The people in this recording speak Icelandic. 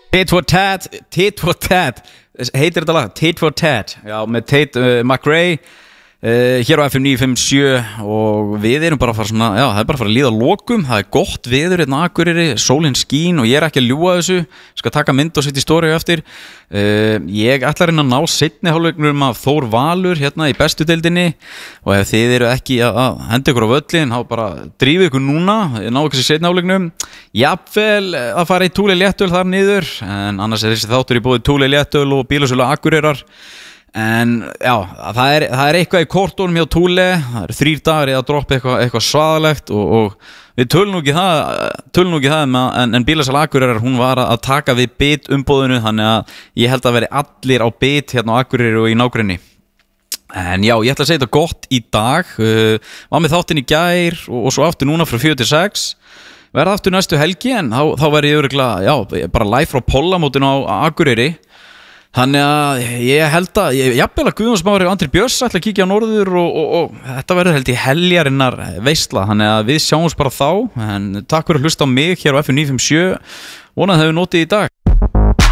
Tit for tat heitir þetta lag, Tit for tat, já, með Tate McRae hér á FM 957 og við erum bara að fara svona, já, það er bara að fara að líða lokum, það er gott veður hérna á Akureyri, sólin skín og ég er ekki að ljúga þessu, skal taka mynd og setja í story eftir. Ég ætla að reyna að ná seinni hálfleiknum af Þór Valur hérna í bestu deildinni og ef þið eru ekki að henda ykkur á völlin, þá bara drífið ykkur núna, ná ykkur sér seinni hálfleiknum, jafnvel að fara í Thule léttöl þar niður, en annars er þessi þáttur í bóði Thule léttöl og bílasölu Akureyrar. En já, það er eitthvað í kortunum hjá Thule, það eru 3 dagar í að droppa eitthvað svaðalegt og við tölum nú ekki það en bílasala Akureyrar, hún var að taka við bit umbóðinu, þannig að ég held að veri allir á bit hérna á Akureyri og í nágrenni. En já, ég ætla að segja þetta gott í dag, var með þáttinn í gær og svo aftur núna frá 4 til 6, verða aftur næstu helgi en þá verði ég örugglega, já, bara live frá Pollamótinu á Akureyri. Þannig að ég held að jafnvel að Guðjón Smári og Andri Björns ætla að kíkja á norður og þetta verður held ég heljarinnar veisla, þannig að við sjáumst bara þá, en takk fyrir að hlusta á mig hér á FM 957, vonandi að þið hefur notið í dag.